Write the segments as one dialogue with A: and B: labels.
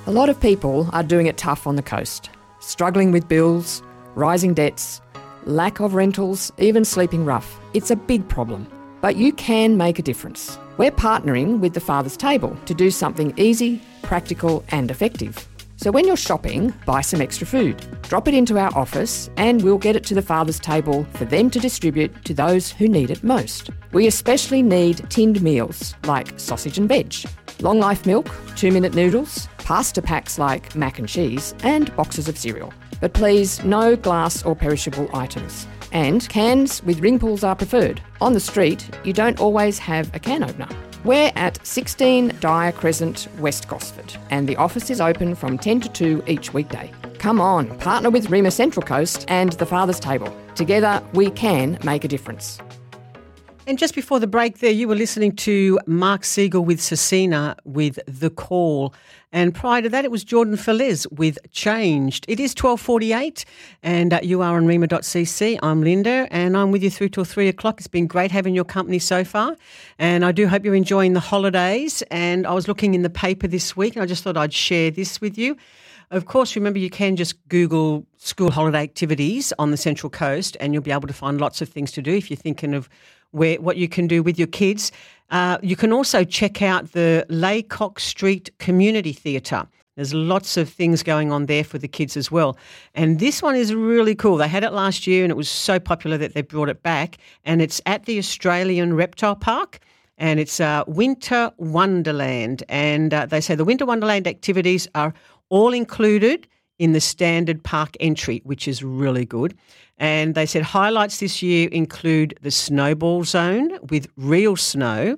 A: A lot of people are doing it tough on the coast, struggling with bills, rising debts, lack of rentals, even sleeping rough. It's a big problem, but you can make a difference. We're partnering with the Father's Table to do something easy, practical and effective. So when you're shopping, buy some extra food. Drop it into our office and we'll get it to the Father's Table for them to distribute to those who need it most. We especially need tinned meals like sausage and veg, long life milk, 2-minute noodles, pasta packs like mac and cheese and boxes of cereal. But please, no glass or perishable items. And cans with ring pulls are preferred. On the street, you don't always have a can opener. We're at 16 Dyer Crescent, West Gosford, and the office is open from 10 to 2 each weekday. Come on, partner with Rima Central Coast and the Father's Table. Together, we can make a difference.
B: And just before the break there, you were listening to Mark Siegel with Cecina with The Call. And prior to that, it was Jordan Feliz with Changed. It is 12:48 and you are on rima.cc. I'm Linda and I'm with you through till 3 o'clock. It's been great having your company so far. And I do hope you're enjoying the holidays. And I was looking in the paper this week and I just thought I'd share this with you. Of course, remember you can just Google school holiday activities on the Central Coast and you'll be able to find lots of things to do if you're thinking of what you can do with your kids. You can also check out the Laycock Street Community Theatre. There's lots of things going on there for the kids as well. And this one is really cool. They had it last year and it was so popular that they brought it back. And it's at the Australian Reptile Park and it's Winter Wonderland. And they say the Winter Wonderland activities are all included in the standard park entry, which is really good. And they said highlights this year include the snowball zone with real snow,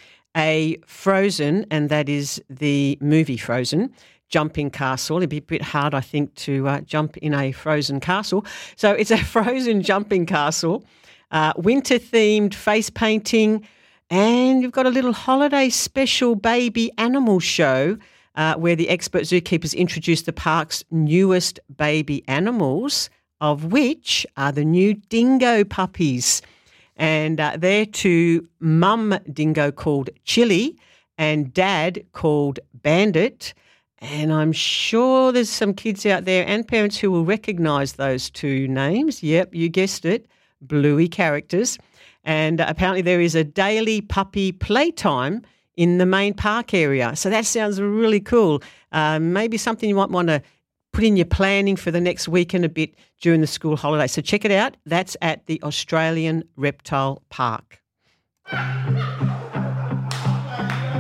B: a Frozen, and that is the movie Frozen, jumping castle. It'd be a bit hard, I think, to jump in a frozen castle. So it's a frozen jumping castle, winter-themed face painting, and you've got a little holiday special baby animal show where the expert zookeepers introduce the park's newest baby animals, of which are the new dingo puppies. And they're to mum dingo called Chili and dad called Bandit. And I'm sure there's some kids out there and parents who will recognise those two names. Yep, you guessed it, Bluey characters. And apparently there is a daily puppy playtime in the main park area. So that sounds really cool. Maybe something you might want to put in your planning for the next week and a bit during the school holiday. So check it out. That's at the Australian Reptile Park.